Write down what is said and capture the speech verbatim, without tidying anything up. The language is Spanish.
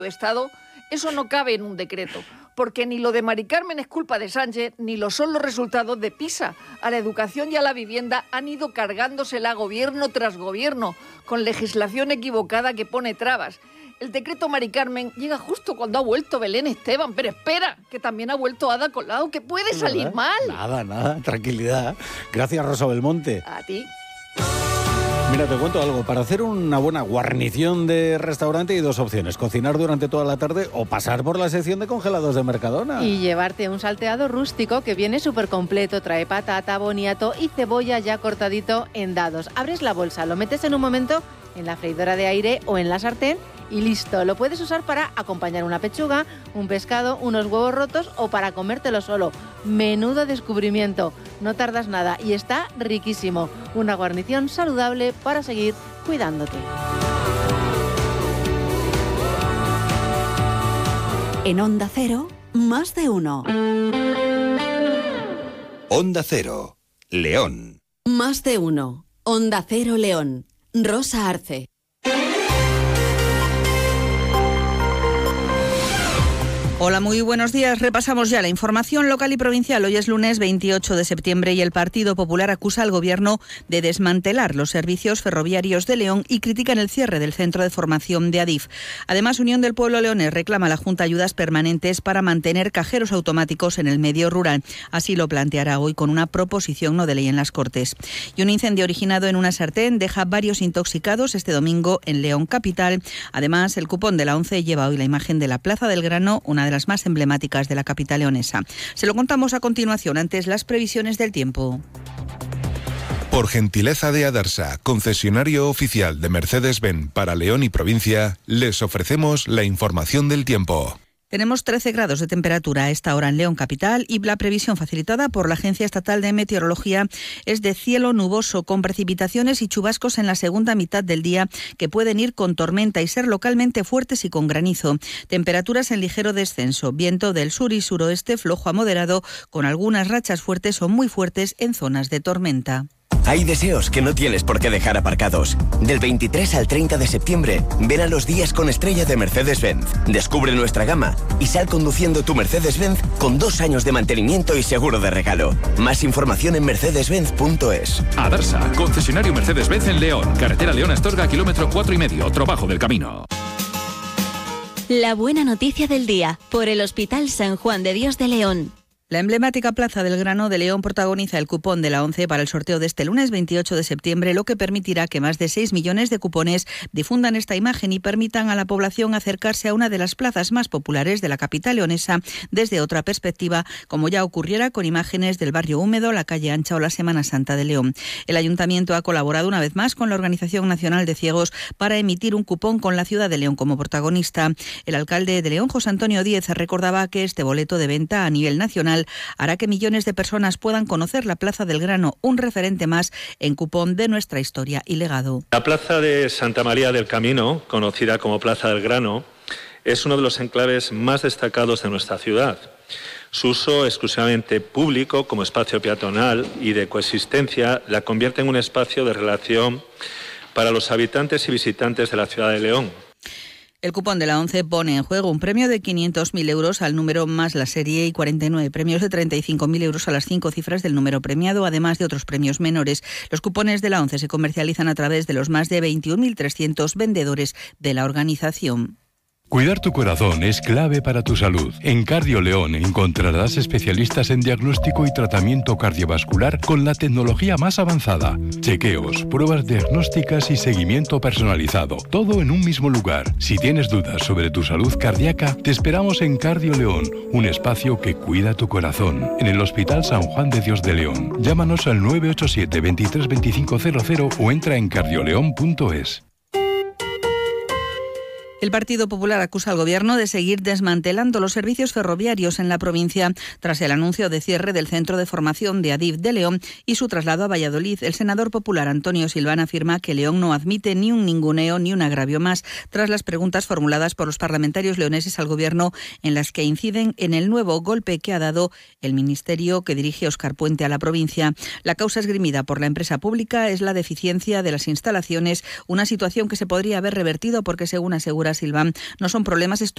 Estado, eso no cabe en un decreto, porque ni lo de Mari Carmen es culpa de Sánchez, ni lo son los resultados de PISA. A la educación y a la vivienda han ido cargándosela gobierno tras gobierno, con legislación equivocada que pone trabas. El decreto Mari Carmen llega justo cuando ha vuelto Belén Esteban, pero espera, que también ha vuelto Ada Colau, que puede salir ¿verdad? mal. Nada, nada, tranquilidad. Gracias, Rosa Belmonte. A ti. Mira, te cuento algo. Para hacer una buena guarnición de restaurante hay dos opciones. Cocinar durante toda la tarde o pasar por la sección de congelados de Mercadona. Y llevarte un salteado rústico que viene súper completo. Trae patata, boniato y cebolla ya cortadito en dados. Abres la bolsa, lo metes en un momento en la freidora de aire o en la sartén y listo. Lo puedes usar para acompañar una pechuga, un pescado, unos huevos rotos o para comértelo solo. Menudo descubrimiento. No tardas nada y está riquísimo. Una guarnición saludable para seguir cuidándote. En Onda Cero, más de uno. Onda Cero, León. Más de uno. Onda Cero León. Rosa Arce. Hola, muy buenos días. Repasamos ya la información local y provincial. Hoy es lunes veintiocho de septiembre y el Partido Popular acusa al Gobierno de desmantelar los servicios ferroviarios de León y critican el cierre del centro de formación de Adif. Además, Unión del Pueblo Leonés reclama a la Junta ayudas permanentes para mantener cajeros automáticos en el medio rural. Así lo planteará hoy con una proposición no de ley en las Cortes. Y un incendio originado en una sartén deja varios intoxicados este domingo en León capital. Además, el cupón de la ONCE lleva hoy la imagen de la Plaza del Grano, una de las más emblemáticas de la capital leonesa. Se lo contamos a continuación, antes las previsiones del tiempo. Por gentileza de Adarsa, concesionario oficial de Mercedes-Benz para León y provincia, les ofrecemos la información del tiempo. Tenemos trece grados de temperatura a esta hora en León capital y la previsión facilitada por la Agencia Estatal de Meteorología es de cielo nuboso con precipitaciones y chubascos en la segunda mitad del día que pueden ir con tormenta y ser localmente fuertes y con granizo. Temperaturas en ligero descenso, viento del sur y suroeste flojo a moderado con algunas rachas fuertes o muy fuertes en zonas de tormenta. Hay deseos que no tienes por qué dejar aparcados. Del veintitrés al treinta de septiembre, ven a los días con estrella de Mercedes-Benz. Descubre nuestra gama y sal conduciendo tu Mercedes-Benz con dos años de mantenimiento y seguro de regalo. Más información en mercedes benz punto es. Adarsa, concesionario Mercedes-Benz en León. Carretera León-Astorga, kilómetro cuatro y medio, otro bajo del camino. La buena noticia del día, por el Hospital San Juan de Dios de León. La emblemática Plaza del Grano de León protagoniza el cupón de la ONCE para el sorteo de este lunes veintiocho de septiembre, lo que permitirá que más de seis millones de cupones difundan esta imagen y permitan a la población acercarse a una de las plazas más populares de la capital leonesa desde otra perspectiva, como ya ocurriera con imágenes del Barrio Húmedo, la Calle Ancha o la Semana Santa de León. El Ayuntamiento ha colaborado una vez más con la Organización Nacional de Ciegos para emitir un cupón con la ciudad de León como protagonista. El alcalde de León, José Antonio Díez, recordaba que este boleto de venta a nivel nacional hará que millones de personas puedan conocer la Plaza del Grano, un referente más en cupón de nuestra historia y legado. La Plaza de Santa María del Camino, conocida como Plaza del Grano, es uno de los enclaves más destacados de nuestra ciudad. Su uso exclusivamente público como espacio peatonal y de coexistencia la convierte en un espacio de relación para los habitantes y visitantes de la ciudad de León. El cupón de la ONCE pone en juego un premio de quinientos mil euros al número más la serie y cuarenta y nueve premios de treinta y cinco mil euros a las cinco cifras del número premiado, además de otros premios menores. Los cupones de la ONCE se comercializan a través de los más de veintiún mil trescientos vendedores de la organización. Cuidar tu corazón es clave para tu salud. En Cardio León encontrarás especialistas en diagnóstico y tratamiento cardiovascular con la tecnología más avanzada. Chequeos, pruebas diagnósticas y seguimiento personalizado. Todo en un mismo lugar. Si tienes dudas sobre tu salud cardíaca, te esperamos en Cardio León, un espacio que cuida tu corazón. En el Hospital San Juan de Dios de León. Llámanos al nueve ocho siete, veintitrés veinticinco cero cero o entra en cardioleón punto es. El Partido Popular acusa al Gobierno de seguir desmantelando los servicios ferroviarios en la provincia tras el anuncio de cierre del centro de formación de Adif de León y su traslado a Valladolid. El senador popular Antonio Silván afirma que León no admite ni un ninguneo ni un agravio más tras las preguntas formuladas por los parlamentarios leoneses al Gobierno en las que inciden en el nuevo golpe que ha dado el ministerio que dirige Óscar Puente a la provincia. La causa esgrimida por la empresa pública es la deficiencia de las instalaciones, una situación que se podría haber revertido porque, según asegura Silván, no son problemas estructurales